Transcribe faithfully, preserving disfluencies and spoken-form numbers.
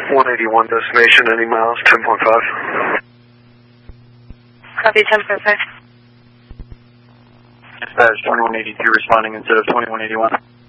one eighty-one destination, any miles, ten point five. Copy, ten point five. Dispatch twenty-one eighty-two responding instead of twenty-one eighty-one.